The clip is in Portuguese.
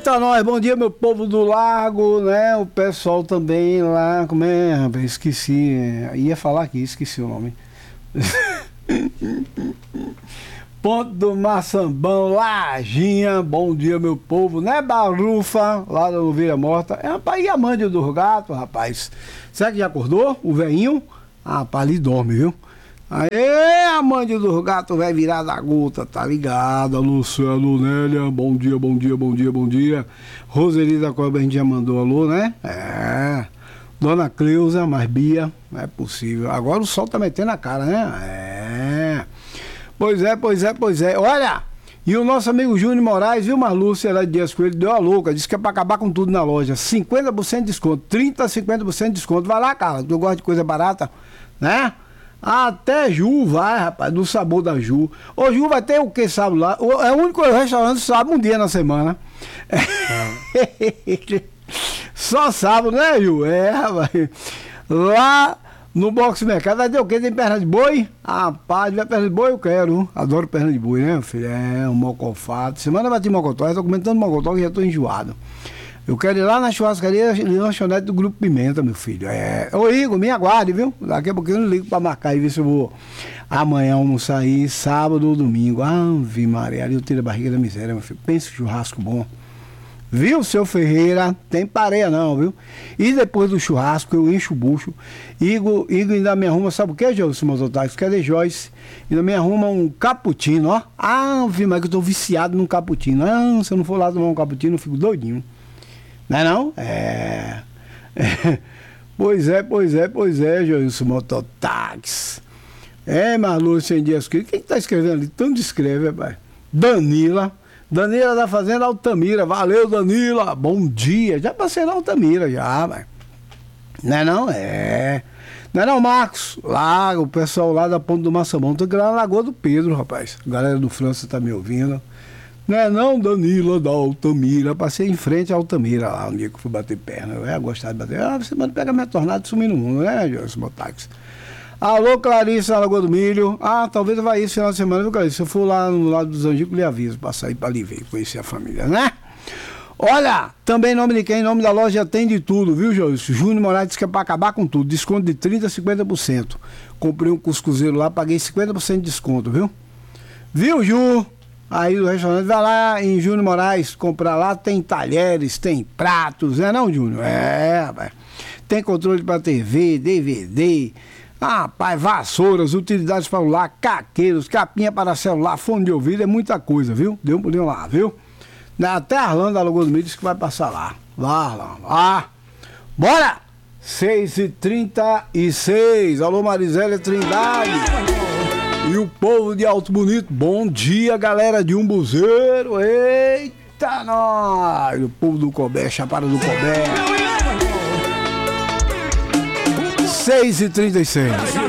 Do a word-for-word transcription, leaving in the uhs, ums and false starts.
Eita, nós, bom dia, meu povo do lago, né? O pessoal também lá, como é, rapaz, esqueci, é, ia falar aqui, esqueci o nome. Ponto do Maçambão, Lajinha, bom dia, meu povo, né? Barufa, lá da Ovelha Morta. É, rapaz, e a Mândia dos Gatos, rapaz? Será que já acordou? O velhinho? Ah, rapaz, ele dorme, viu? Aê, a Mândia dos Gatos vai virar da gota, tá ligado? Luciano, Nélia, bom dia, bom dia, bom dia, bom dia. Roseli da Cobra, a gente já mandou alô, né? É. Dona Cleusa, mas Bia, não é possível. Agora o sol tá metendo a cara, né? É. Pois é, pois é, pois é. Olha, e o nosso amigo Júnior Moraes, viu, Marlúcia lá de Dias Coelho, deu a louca, disse que é pra acabar com tudo na loja. cinquenta por cento de desconto, trinta, cinquenta por cento de desconto. Vai lá, cara, tu gosta de coisa barata, né? Até Ju vai, rapaz, do sabor da Ju. Ô, Ju vai ter o que, sabe lá? O, é o único restaurante que sabe um dia na semana. É. Só sábado, né, Ju? É, rapaz. Lá no Boxe Mercado vai ter o quê? Tem perna de boi? Rapaz, tiver perna de boi eu quero. Adoro perna de boi, né, meu filho? É, um mocofato. Semana vai ter mocotó, eu tô comentando mocotó que já tô enjoado. Eu quero ir lá na churrascaria e lanchonete do Grupo Pimenta, meu filho. É... Ô, Igor, me aguarde, viu? Daqui a pouquinho eu ligo pra marcar e ver se eu vou amanhã almoçar aí, sábado ou domingo. Ave Maria, ali eu tiro a barriga da miséria, meu filho. Pensa que churrasco bom. Viu, seu Ferreira? Tem pareia não, viu? E depois do churrasco eu encho o bucho. Igor, Igor ainda me arruma, sabe o que, Joyce Mototáxi? Cadê Joyce? Ainda me arruma um cappuccino, ó. Ave Maria, que eu tô viciado num cappuccino. Ah, se eu não for lá tomar um cappuccino, eu fico doidinho. Não é não? É. é. Pois é, pois é, pois é, Joilson Mototáxi. É, Marlúcia em Dias Coelho. Quem que tá escrevendo ali? Tanto escreve, rapaz. Danila. Danila da Fazenda Altamira. Valeu, Danila. Bom dia. Já passei na Altamira, já, vai. Não é não? É. Não é não, Marcos? Lá, o pessoal lá da Ponta do Maçambão. Tô aqui lá na Lagoa do Pedro, rapaz. A galera do França tá me ouvindo. Não é não, Danila da Altamira. Passei em frente à Altamira lá, um dia que eu fui bater perna. Eu ia gostar de bater. Ah, você manda pegar minha tornada e sumir no mundo, né, Joyce Mototáxi? Alô, Clarice, na Lagoa do Milho. Ah, talvez eu vá esse final de semana, viu, Clarice? Se eu for lá no lado dos Angicos, lhe aviso pra sair pra ali ver, conhecer a família, né? Olha, também em nome de quem? Em nome da loja tem de tudo, viu, Joyce? Júnior Moraes disse que é pra acabar com tudo. Desconto de trinta por cento a cinquenta por cento. Comprei um cuscuzeiro lá, paguei cinquenta por cento de desconto, viu? Viu, Ju? Aí o restaurante vai lá em Júnior Moraes comprar lá, tem talheres, tem pratos, não é não, Júnior? É, rapaz. Tem controle para T V, D V D, rapaz, vassouras, utilidades para o lar, caqueiros, capinha para celular, fone de ouvido, é muita coisa, viu? Deu um pulinho lá, viu? Até a Arlanda da Lagoa do Milho disse que vai passar lá. Lá, lá, lá. Bora! seis e trinta e seis. Alô, Marisela Trindade. E o povo de Alto Bonito, bom dia, galera de Umbuzeiro. Eita, nós! O povo do Cobé, Chapada do Cobé. seis e trinta e seis.